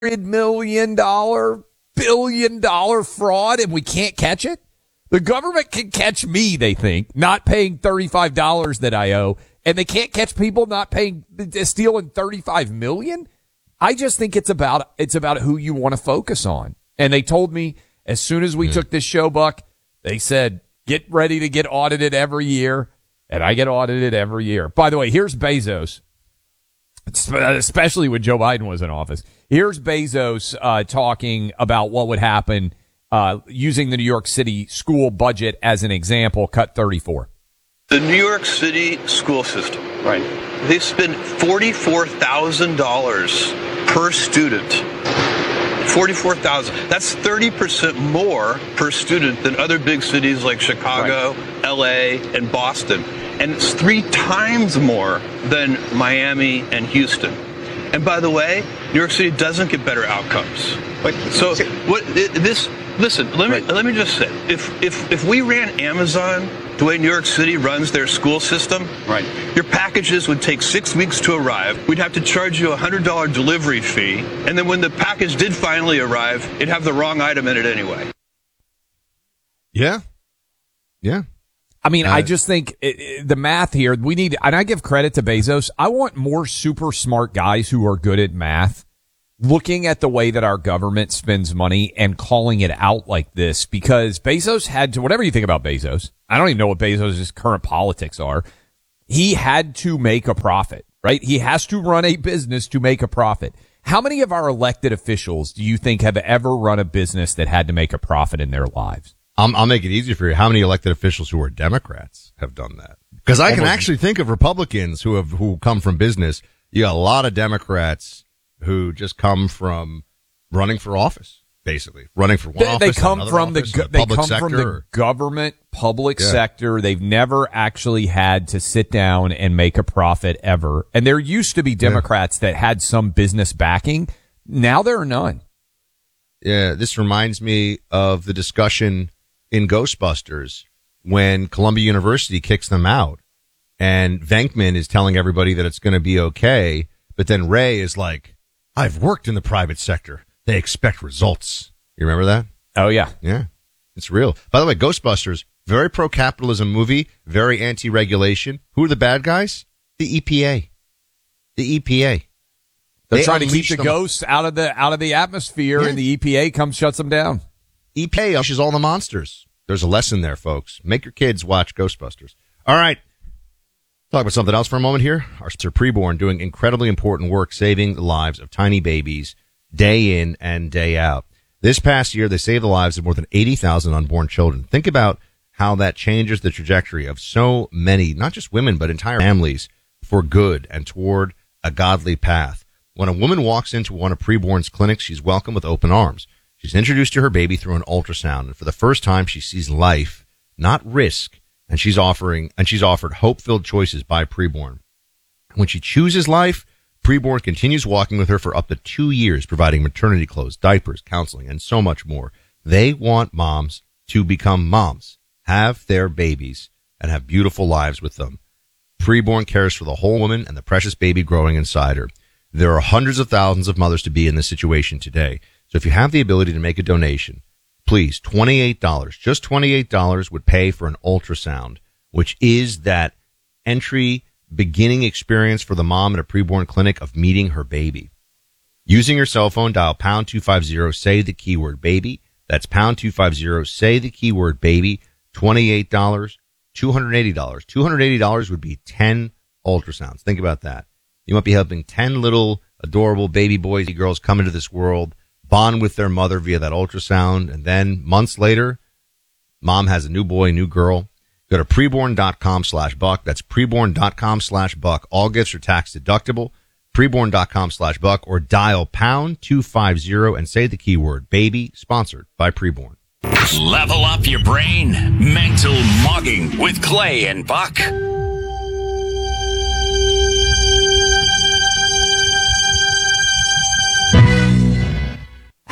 $100 million, billion fraud and we can't catch it? The government can catch me, they think, not paying $35 that I owe, and they can't catch people not stealing $35 million? I just think it's about who you want to focus on. And they told me as soon as we took this show, Buck, they said, get ready to get audited every year. And I get audited every year. By the way, here's Bezos, especially when Joe Biden was in office. Here's Bezos talking about what would happen using the New York City school budget as an example, cut 34. The New York City school system, right? They spend $44,000 per student. $44,000. That's 30% more per student than other big cities like Chicago, right, LA, and Boston. And it's 3 times more than Miami and Houston. And by the way, New York City doesn't get better outcomes. So what this? Listen, let me just say, if we ran Amazon the way New York City runs their school system, right, your packages would take 6 weeks to arrive. We'd have to charge you a $100 delivery fee, and then when the package did finally arrive, it'd have the wrong item in it anyway. Yeah. I mean, I just think the math here, we need, and I give credit to Bezos. I want more super smart guys who are good at math looking at the way that our government spends money and calling it out like this, because Bezos had to, whatever you think about Bezos, I don't even know what Bezos' current politics are. He had to make a profit, right? He has to run a business to make a profit. How many of our elected officials do you think have ever run a business that had to make a profit in their lives? I'll make it easy for you. How many elected officials who are Democrats have done that? Because I can actually think of Republicans who come from business. You got a lot of Democrats who just come from running for office, basically running for one office. They come from the government public Yeah. sector. They've never actually had to sit down and make a profit ever. And there used to be Democrats that had some business backing. Now there are none. Yeah, this reminds me of the discussion in Ghostbusters when Columbia University kicks them out and Venkman is telling everybody that it's going to be okay. But then Ray is like, I've worked in the private sector. They expect results. You remember that? Oh, yeah. Yeah, it's real. By the way, Ghostbusters, very pro-capitalism movie, very anti-regulation. Who are the bad guys? The EPA. The EPA. They're trying to keep the ghosts out of the atmosphere, Yeah. and the EPA comes shuts them down. EPA unleashes all the monsters. There's a lesson there, folks. Make your kids watch Ghostbusters. All right. Talk about something else for a moment here. Our sponsor, Preborn, doing incredibly important work saving the lives of tiny babies day in and day out. This past year, they saved the lives of more than 80,000 unborn children. Think about how that changes the trajectory of so many, not just women, but entire families for good and toward a godly path. When a woman walks into one of Preborn's clinics, she's welcomed with open arms. She's introduced to her baby through an ultrasound, and for the first time, she sees life, not risk, and she's offered hope-filled choices by Preborn. When she chooses life, Preborn continues walking with her for up to 2 years, providing maternity clothes, diapers, counseling, and so much more. They want moms to become moms, have their babies, and have beautiful lives with them. Preborn cares for the whole woman and the precious baby growing inside her. There are hundreds of thousands of mothers to be in this situation today. So if you have the ability to make a donation, please, $28, just $28 would pay for an ultrasound, which is that entry beginning experience for the mom at a preborn clinic of meeting her baby. Using your cell phone, dial pound 250, say the keyword baby. That's pound 250, say the keyword baby. $28, $280. $280 would be 10 ultrasounds. Think about that. You might be helping 10 little adorable baby boys and girls come into this world, bond with their mother via that ultrasound, and then months later, mom has a new boy, new girl. Go to preborn.com/buck. That's preborn.com/buck. All gifts are tax deductible. Preborn.com/buck, or dial pound 250 and say the keyword baby, sponsored by Preborn. Level up your brain. Mental Mogging with Clay and Buck.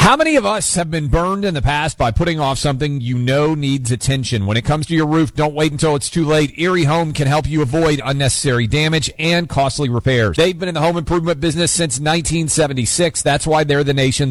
How many of us have been burned in the past by putting off something you know needs attention? When it comes to your roof, don't wait until it's too late. Erie Home can help you avoid unnecessary damage and costly repairs. They've been in the home improvement business since 1976. That's why they're the nation's